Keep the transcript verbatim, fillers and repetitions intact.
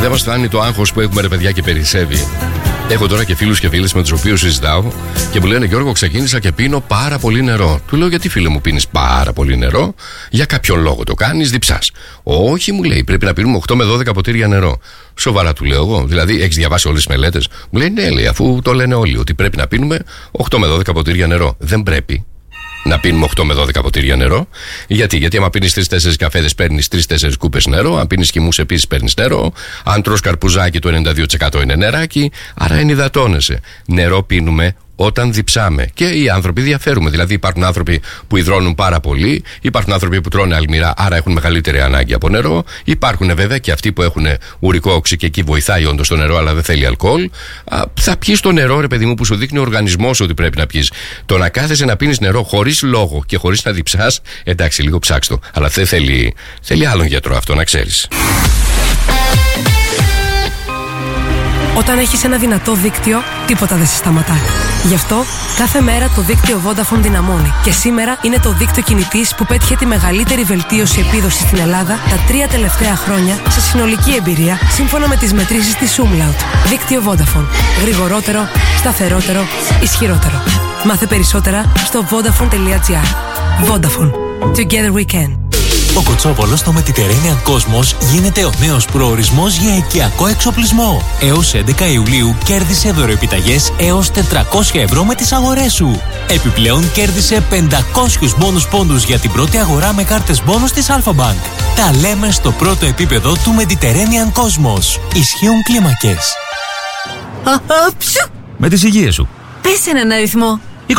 Δεν μας φτάνει το άγχος που έχουμε, ρε παιδιά, και περισσεύει. Έχω τώρα και φίλους και φίλες με τους οποίους συζητάω και μου λένε: Γιώργο, ξεκίνησα και πίνω πάρα πολύ νερό. Του λέω: γιατί, φίλε μου, πίνεις πάρα πολύ νερό? Για κάποιον λόγο το κάνεις, διψάς? Όχι, μου λέει, πρέπει να πίνουμε οκτώ με δώδεκα ποτήρια νερό. Σοβαρά, του λέω εγώ. Δηλαδή, έχεις διαβάσει όλες τις μελέτες? Μου λέει: ναι, λέει, αφού το λένε όλοι ότι πρέπει να πίνουμε οκτώ με δώδεκα ποτήρια νερό. Δεν πρέπει να πίνουμε οκτώ με δώδεκα ποτήρια νερό. Γιατί, γιατί άμα πίνεις τρεις τέσσερις καφέδες, παίρνεις τρεις τέσσερις κούπες νερό. Αν πίνεις κιμούς, επίσης παίρνεις νερό. Αν τρως καρπουζάκι, το ενενήντα δύο τοις εκατό είναι νεράκι. Άρα ενυδατώνεσαι. Νερό πίνουμε όταν διψάμε. Και οι άνθρωποι διαφέρουμε. Δηλαδή, υπάρχουν άνθρωποι που υδρώνουν πάρα πολύ, υπάρχουν άνθρωποι που τρώνε αλμυρά, άρα έχουν μεγαλύτερη ανάγκη από νερό. Υπάρχουν βέβαια και αυτοί που έχουν ουρικό όξι και εκεί βοηθάει όντως το νερό, αλλά δεν θέλει αλκοόλ. Α, θα πιεις το νερό, ρε παιδί μου, που σου δείχνει ο οργανισμός ότι πρέπει να πιεις. Το να κάθεσαι να πίνεις νερό χωρίς λόγο και χωρίς να διψάς, εντάξει, λίγο ψάξτε το. Αλλά δεν θέλει, θέλει άλλον γιατρό αυτό, να ξέρεις. Όταν έχεις ένα δυνατό δίκτυο, τίποτα δεν σε σταματά. Γι' αυτό, κάθε μέρα το δίκτυο Vodafone δυναμώνει. Και σήμερα είναι το δίκτυο κινητής που πέτυχε τη μεγαλύτερη βελτίωση επίδοσης στην Ελλάδα τα τρία τελευταία χρόνια σε συνολική εμπειρία, σύμφωνα με τις μετρήσεις της Umlaut. Δίκτυο Vodafone. Γρηγορότερο, σταθερότερο, ισχυρότερο. Μάθε περισσότερα στο vodafone τελεία gr. Vodafone. Together we can. Ο Κοτσόπολος στο Mediterranean Cosmos γίνεται ο νέος προορισμός για οικιακό εξοπλισμό. Έως έντεκα Ιουλίου κέρδισε δωροεπιταγές έως τετρακόσια ευρώ με τις αγορές σου. Επιπλέον κέρδισε πεντακόσιους μπόνους πόντους για την πρώτη αγορά με κάρτες μπόνους της Alpha Bank. Τα λέμε στο πρώτο επίπεδο του Mediterranean Cosmos. Ισχύουν κλίμακες. Α, α, ψου. Με τις υγείες σου. Πες έναν αριθμό.